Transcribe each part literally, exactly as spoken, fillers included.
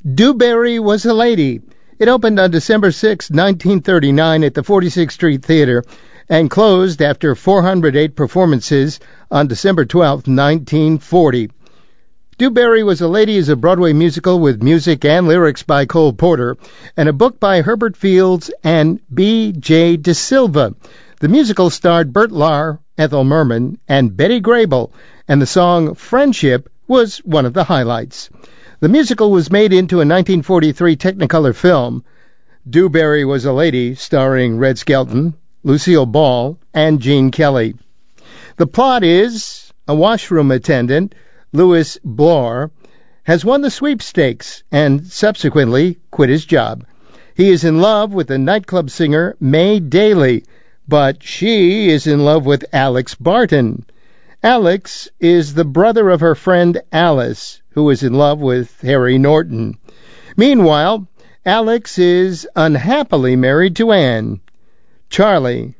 Dewberry Was a Lady. It opened on December sixth, nineteen thirty-nine at the forty-sixth Street Theater and closed after four hundred eight performances on December twelfth, nineteen forty. Dewberry Was a Lady is a Broadway musical with music and lyrics by Cole Porter and a book by Herbert Fields and B J DeSilva. The musical starred Bert Lahr, Ethel Merman, and Betty Grable, and the song Friendship was one of the highlights. The musical was made into a nineteen forty-three Technicolor film, Dewberry Was a Lady, starring Red Skelton, Lucille Ball, and Gene Kelly. The plot is a washroom attendant, Louis Blohr, has won the sweepstakes and subsequently quit his job. He is in love with the nightclub singer May Daly, but she is in love with Alex Barton. Alex is the brother of her friend Alice, who is in love with Harry Norton. Meanwhile, Alex is unhappily married to Anne. Charlie,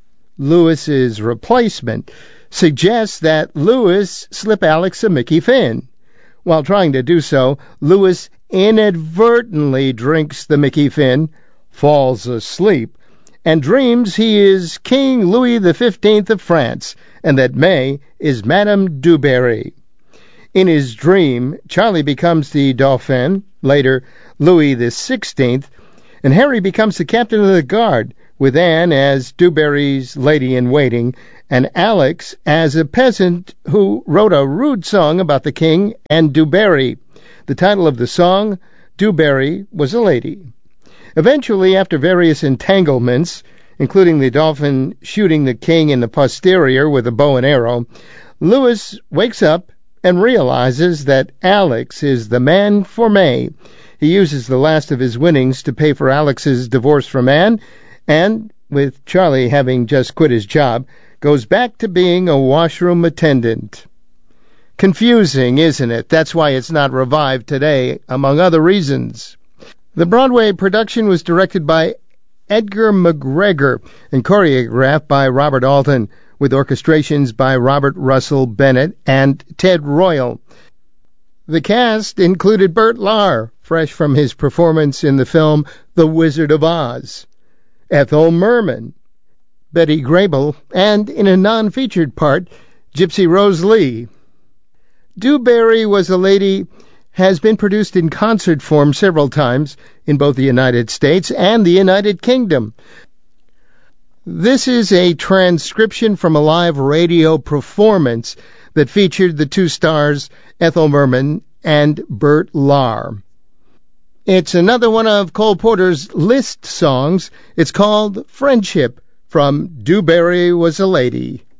Louis's replacement, suggests that Louis slip Alex a Mickey Finn. While trying to do so, Louis inadvertently drinks the Mickey Finn, falls asleep, and dreams he is King Louis the Fifteenth of France, and that May is Madame Dewberry. In his dream, Charlie becomes the Dauphin, later Louis the Sixteenth, and Harry becomes the captain of the guard, with Anne as Dewberry's lady-in-waiting, and Alex as a peasant who wrote a rude song about the king and Dewberry. The title of the song, Dewberry Was a Lady. Eventually, after various entanglements, including the Dauphin shooting the king in the posterior with a bow and arrow, Louis wakes up and realizes that Alex is the man for May. He uses the last of his winnings to pay for Alex's divorce from Anne, and, with Charlie having just quit his job, goes back to being a washroom attendant. Confusing, isn't it? That's why it's not revived today, among other reasons. The Broadway production was directed by Edgar McGregor and choreographed by Robert Alton, with orchestrations by Robert Russell Bennett and Ted Royal. The cast included Bert Lahr, fresh from his performance in the film The Wizard of Oz, Ethel Merman, Betty Grable, and in a non-featured part, Gypsy Rose Lee. Dewberry Was a Lady has been produced in concert form several times in both the United States and the United Kingdom. This is a transcription from a live radio performance that featured the two stars, Ethel Merman and Bert Lahr. It's another one of Cole Porter's list songs. It's called Friendship, from Dewberry Was a Lady.